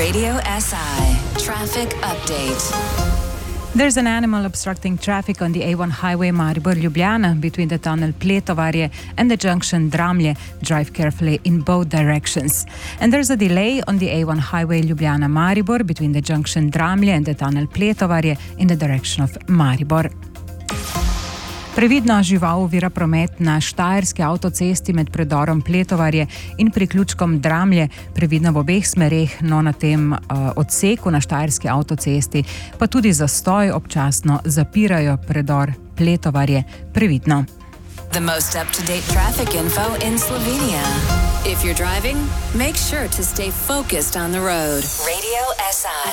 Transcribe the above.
Radio SI Traffic Update. There's an animal obstructing traffic on the A1 highway Maribor-Ljubljana between the tunnel Pletovarje and the junction Dramlje. Drive carefully in both directions. And there's a delay on the A1 highway Ljubljana-Maribor between the junction Dramlje and the tunnel Pletovarje in the direction of Maribor. Previdna žival ovira promet na Štajerski avtocesti med predorom Pletovarje in priključkom Dramlje, previdna v obeh smereh, no na tem odseku na Štajerski avtocesti pa tudi zastoj občasno zapirajo predor Pletovarje, previdno. The most up-to-date traffic info in Slovenia. If you're driving, make sure to stay focused on the road. Radio SI.